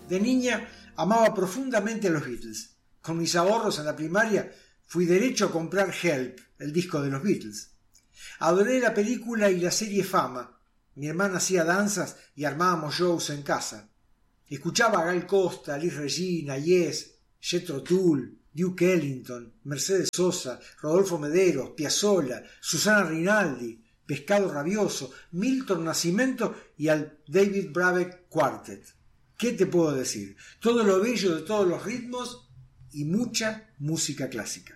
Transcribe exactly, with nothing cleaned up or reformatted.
De niña amaba profundamente a los Beatles. Con mis ahorros en la primaria fui derecho a comprar Help, el disco de los Beatles. Adoré la película y la serie Fama. Mi hermana hacía danzas y armábamos shows en casa. Escuchaba a Gal Costa, Liz Regina, Yes, Jethro Tull, Duke Ellington, Mercedes Sosa, Rodolfo Mederos, Piazzolla, Susana Rinaldi, Pescado Rabioso, Milton Nascimento y al David Brubeck Quartet. ¿Qué te puedo decir? Todo lo bello de todos los ritmos y mucha música clásica.